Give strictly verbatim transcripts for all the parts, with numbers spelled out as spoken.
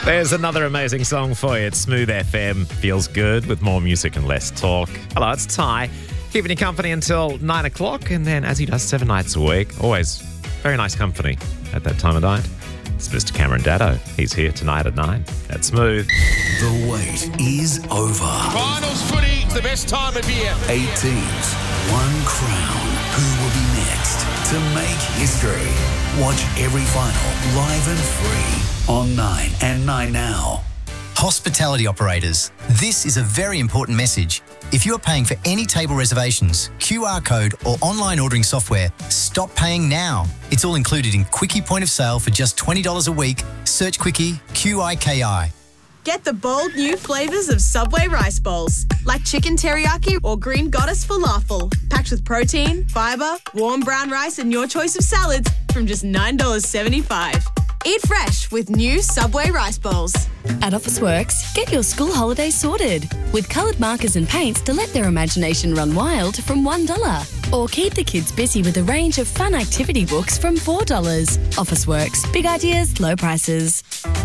There's another amazing song for you. It's Smooth F M. Feels good with more music and less talk. Hello, it's Ty. Keeping you company until nine o'clock, and then as he does seven nights a week, always very nice company at that time of night. It's Mister Cameron Daddo. He's here tonight at nine. That's Smooth. The wait is over. Finals footy, the best time of year. Eight teams, one crown. Who will be next to make history? Watch every final live and free on Nine and Nine Now. Hospitality operators, this is a very important message. If you are paying for any table reservations, Q R code or online ordering software, stop paying now. It's all included in Quickie Point of Sale for just twenty dollars a week. Search Quickie, Q I K I. Get the bold new flavours of Subway rice bowls, like chicken teriyaki or green goddess falafel, packed with protein, fibre, warm brown rice and your choice of salads from just nine dollars seventy-five. Eat fresh with new Subway rice bowls. At Officeworks, get your school holidays sorted with coloured markers and paints to let their imagination run wild from one dollar. Or keep the kids busy with a range of fun activity books from four dollars. Officeworks, big ideas, low prices.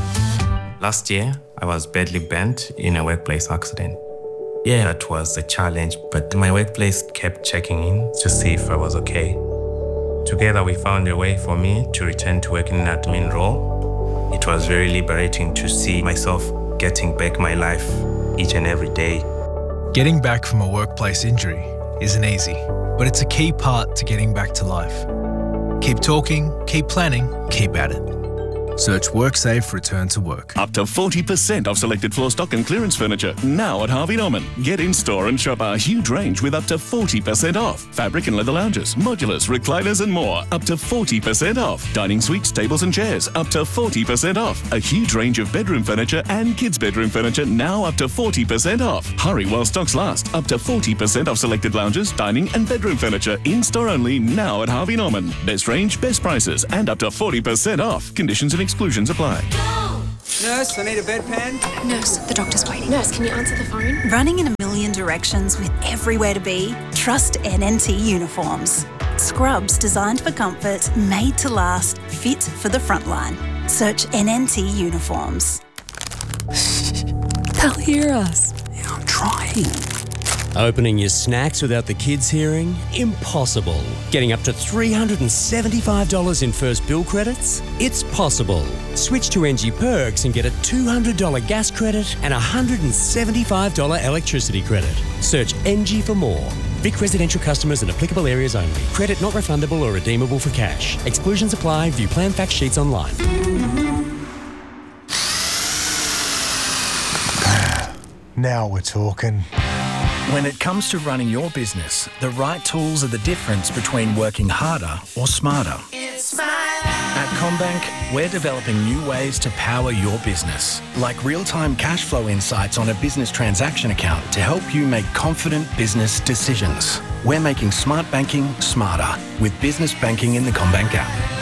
Last year, I was badly burnt in a workplace accident. Yeah, it was a challenge, but my workplace kept checking in to see if I was okay. Together, we found a way for me to return to working in an admin role. It was very liberating to see myself getting back my life each and every day. Getting back from a workplace injury isn't easy, but it's a key part to getting back to life. Keep talking, keep planning, keep at it. Search WorkSafe Return to Work. Up to forty percent off selected floor stock and clearance furniture now at Harvey Norman. Get in store and shop our huge range with up to forty percent off. Fabric and leather lounges, modulars, recliners and more. Up to forty percent off. Dining suites, tables and chairs. Up to forty percent off. A huge range of bedroom furniture and kids' bedroom furniture now up to forty percent off. Hurry while stocks last. Up to forty percent off selected lounges, dining and bedroom furniture in store only now at Harvey Norman. Best range, best prices and up to forty percent off. Conditions and exclusions apply. Nurse, I need a bedpan. Nurse, the doctor's waiting. Nurse, can you answer the phone? Running in a million directions with everywhere to be? Trust N N T Uniforms. Scrubs designed for comfort, made to last, fit for the front line. Search N N T Uniforms. They'll hear us. Yeah, I'm trying. Opening your snacks without the kids hearing? Impossible. Getting up to three hundred seventy-five dollars in first bill credits? It's possible. Switch to N G Perks and get a two hundred dollars gas credit and a one hundred seventy-five dollars electricity credit. Search N G for more. Vic residential customers and applicable areas only. Credit not refundable or redeemable for cash. Exclusions apply. View plan fact sheets online. Now we're talking. When it comes to running your business, the right tools are the difference between working harder or smarter. It's my At CommBank, we're developing new ways to power your business, like real-time cash flow insights on a business transaction account to help you make confident business decisions. We're making smart banking smarter with business banking in the CommBank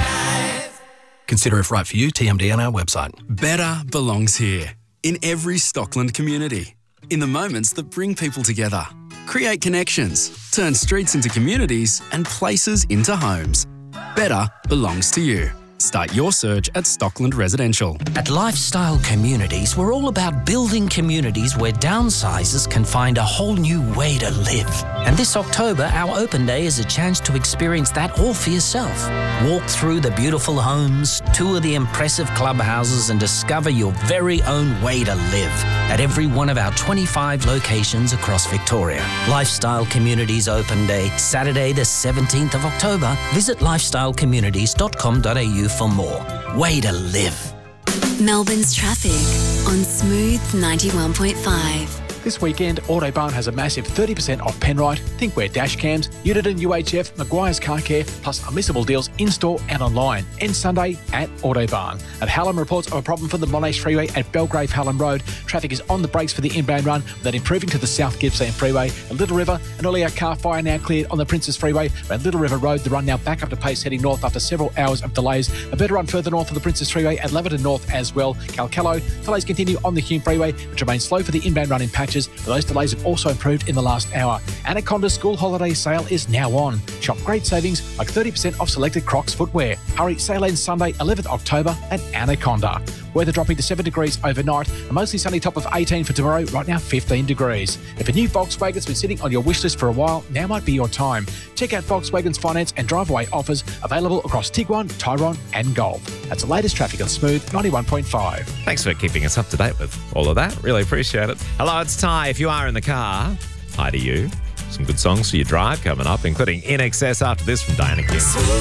app. Consider if right for you, T M D on our website. Better belongs here, in every Stockland community. In the moments that bring people together. Create connections, turn streets into communities and places into homes. Better belongs to you. Start your search at Stockland Residential. At Lifestyle Communities, we're all about building communities where downsizers can find a whole new way to live. And this October, our open day is a chance to experience that all for yourself. Walk through the beautiful homes, tour the impressive clubhouses and discover your very own way to live at every one of our twenty-five locations across Victoria. Lifestyle Communities Open Day, Saturday the seventeenth of October. Visit lifestyle communities dot com dot a u for more. Way to live. Melbourne's traffic on Smooth ninety-one point five. This weekend, Autobarn has a massive thirty percent off Penrite, Thinkware dash cams, Uniden U H F, Maguire's Car Care, plus unmissable deals in-store and online. End Sunday at Autobarn. At Hallam, reports of a problem for the Monash Freeway at Belgrave Hallam Road. Traffic is on the brakes for the inbound run, then improving to the South Gippsland Freeway. At Little River, an earlier car fire now cleared on the Princes Freeway. At Little River Road, the run now back up to pace heading north after several hours of delays. A better run further north of the Princes Freeway at Leverton North as well. Calcallo, delays continue on the Hume Freeway, which remains slow for the inbound run in patches, but those delays have also improved in the last hour. Anaconda's school holiday sale is now on. Shop great savings like thirty percent off selected Crocs footwear. Hurry, sale ends Sunday, eleventh October at Anaconda. Weather dropping to seven degrees overnight. A mostly sunny top of eighteen for tomorrow. Right now, fifteen degrees. If a new Volkswagen's been sitting on your wish list for a while, now might be your time. Check out Volkswagen's finance and drive-away offers available across Tiguan, Tyrone and Golf. That's the latest traffic on Smooth ninety-one point five. Thanks for keeping us up to date with all of that. Really appreciate it. Hello, it's Ty. If you are in the car, hi to you. Some good songs for your drive coming up, including In Excess after this from Diana King.